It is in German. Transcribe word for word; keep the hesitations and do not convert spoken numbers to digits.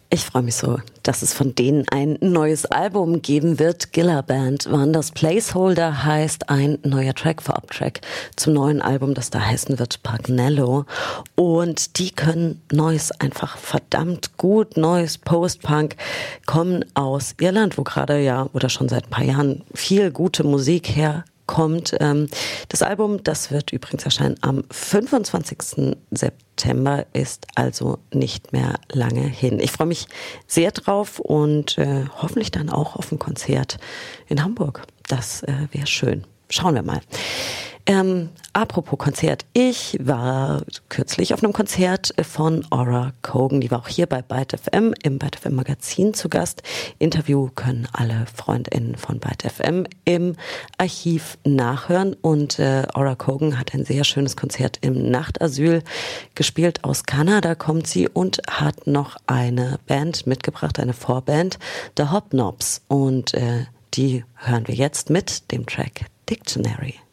Ich freue mich so, dass es von denen ein neues Album geben wird. Gilla Band waren das. Placeholder heißt ein neuer Track, Vorab-Track zum neuen Album, das da heißen wird Pagnello. Und die können Neues einfach verdammt gut. Neues Post-Punk, kommen aus Irland, wo gerade ja oder schon seit ein paar Jahren viel gute Musik her kommt. Das Album, das wird übrigens erscheinen am fünfundzwanzigsten September, ist also nicht mehr lange hin. Ich freue mich sehr drauf und äh, hoffentlich dann auch auf ein Konzert in Hamburg. Das äh, wäre schön. Schauen wir mal. Ähm, apropos Konzert, ich war kürzlich auf einem Konzert von Aura Cogan, die war auch hier bei Byte F M im Byte F M Magazin zu Gast. Interview können alle FreundInnen von Byte F M im Archiv nachhören und äh, Aura Cogan hat ein sehr schönes Konzert im Nachtasyl gespielt. Aus Kanada kommt sie und hat noch eine Band mitgebracht, eine Vorband, The Hobnobs, und äh, die hören wir jetzt mit dem Track Dictionary.